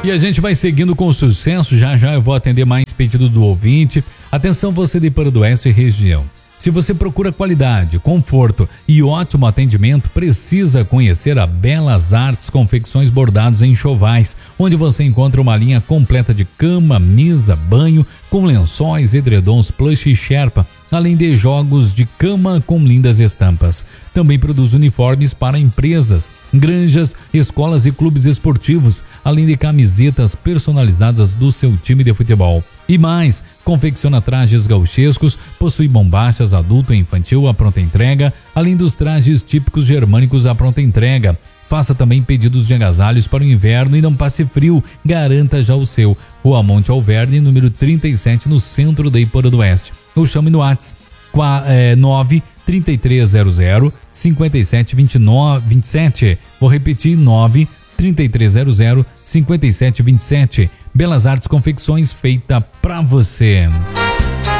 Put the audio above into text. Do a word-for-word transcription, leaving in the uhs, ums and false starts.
E a gente vai seguindo com sucesso. Já já eu vou atender mais pedido do ouvinte. Atenção, você de Para do Oeste e região. Se você procura qualidade, conforto e ótimo atendimento, precisa conhecer a Belas Artes Confecções Bordados em Enxovais, onde você encontra uma linha completa de cama, mesa, banho, com lençóis, edredons, plush e sherpa, além de jogos de cama com lindas estampas. Também produz uniformes para empresas, granjas, escolas e clubes esportivos, além de camisetas personalizadas do seu time de futebol. E mais, confecciona trajes gauchescos, possui bombachas adulto e infantil à pronta entrega, além dos trajes típicos germânicos à pronta entrega. Faça também pedidos de agasalhos para o inverno e não passe frio, garanta já o seu. Rua Monte Alverne, número trinta e sete, no centro da Iporã do Oeste. Ou chame no WhatsApp nove três três zero zero cinco sete dois nove dois sete. Vou repetir, nove três três zero zero cinco sete dois sete. Belas Artes Confecções, feita pra você.